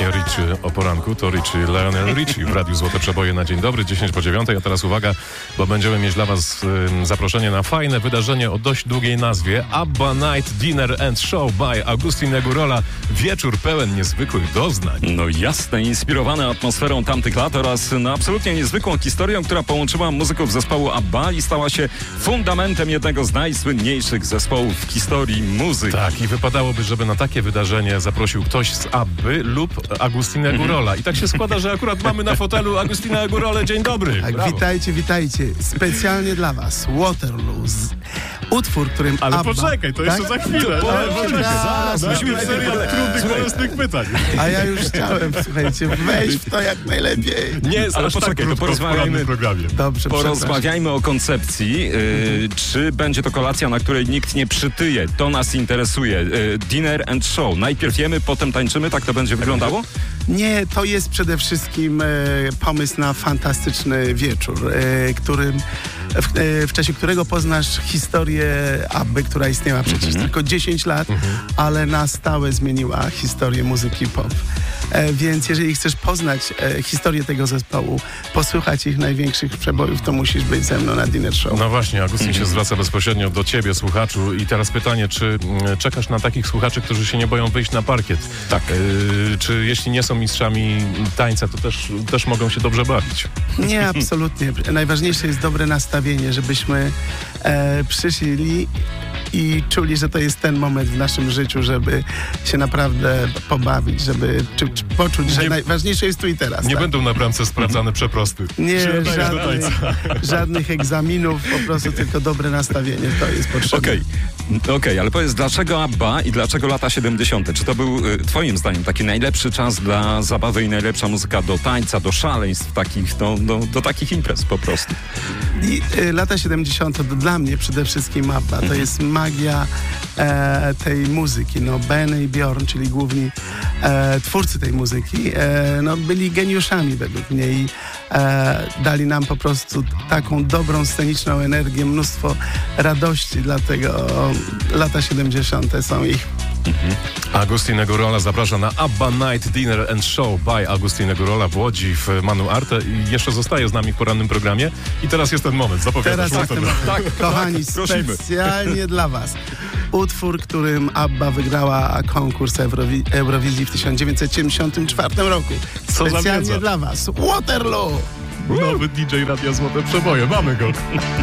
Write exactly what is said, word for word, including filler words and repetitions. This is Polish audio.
Nie Richie o poranku, to Richie Lionel Richie w Radiu Złote Przeboje na dzień dobry, dziesięć po dziewiątej. A teraz uwaga, bo będziemy mieć dla was y, zaproszenie na fajne wydarzenie o dość długiej nazwie ABBA Night Dinner and Show by Agustin Segurola. Wieczór pełen niezwykłych doznań. No jasne, inspirowany atmosferą tamtych lat oraz no, absolutnie niezwykłą historią, która połączyła muzyków zespołu ABBA i stała się fundamentem jednego z najsłynniejszych zespołów w historii muzyki. Tak, i wypadałoby, żeby na takie wydarzenie zaprosił ktoś z ABBY lub Agustina Segurola. I tak się składa, że akurat mamy na fotelu Agustina Segurolę. Dzień dobry. Tak, Brawo. witajcie, witajcie. Specjalnie dla was Waterloo. Z... Utwór, którym Ale ABBA... poczekaj, to jeszcze tak? za chwilę. To, Ale poczekaj, zaraz, zaraz. Musimy zaraz. serial trudnych, bolesnych pytań. A ja już chciałem, słuchajcie, wejść w to jak najlepiej. Nie jest Ale aż poczekaj, tak to krótko w porozmawiajmy- porannym programie. Dobrze, Porozmawiajmy o koncepcji. Yy, czy będzie to kolacja, na której nikt nie przytyje? To nas interesuje. Yy, dinner and show. Najpierw jemy, potem tańczymy. Tak to będzie wyglądało? Nie, to jest przede wszystkim e, pomysł na fantastyczny wieczór, e, którym, w, e, w czasie którego poznasz historię ABBY, która istniała przecież Mhm. tylko dziesięć lat, ale na stałe zmieniła historię muzyki pop. E, więc jeżeli chcesz poznać e, historię tego zespołu, posłuchać ich największych przebojów, to musisz być ze mną na Dinner Show. No właśnie, Agustin się zwraca bezpośrednio do ciebie, słuchaczu. I teraz pytanie, czy mm, czekasz na takich słuchaczy, którzy się nie boją wyjść na parkiet? Tak. Yy, czy jeśli nie są mistrzami tańca, to też, też mogą się dobrze bawić? Nie, absolutnie. Najważniejsze jest dobre nastawienie, żebyśmy e, przyszli i czuli, że to jest ten moment w naszym życiu, żeby się naprawdę pobawić, żeby czy, czy poczuć, że Nie- najważniejsze jest tu i teraz. Nie tak? będą na bramce sprawdzane przeprosty. Nie, Się nadajesz do żadnych, tańca. żadnych egzaminów, po prostu tylko dobre nastawienie, to jest potrzebne. Okej, okej, ale powiedz, dlaczego ABBA i dlaczego lata siedemdziesiąte? Czy to był y, twoim zdaniem taki najlepszy czas dla zabawy i najlepsza muzyka do tańca, do szaleństw takich, do, do, do takich imprez po prostu? I, y, lata siedemdziesiąte to dla mnie przede wszystkim ABBA. To jest magia e, tej muzyki. No, Ben i Bjorn, czyli główni e, twórcy tej muzyki, e, no, byli geniuszami według mnie i e, dali nam po prostu taką dobrą, sceniczną energię, mnóstwo radości, dlatego lata siedemdziesiąte są ich. Agustin Segurola zaprasza na ABBA Night Dinner and Show by Agustin Segurola w Łodzi w Manu Arte i jeszcze zostaje z nami w porannym programie. I teraz jest ten moment, zapowiadasz. Teraz jest ten moment. tak, Kochani, tak, prosimy. specjalnie dla was. Utwór, którym ABBA wygrała konkurs Eurowi- Eurowizji w tysiąc dziewięćset siedemdziesiątym czwartym roku. Co za Specjalnie wiedza. dla was. Waterloo! Nowy D J Radia Złote Przeboje, mamy go.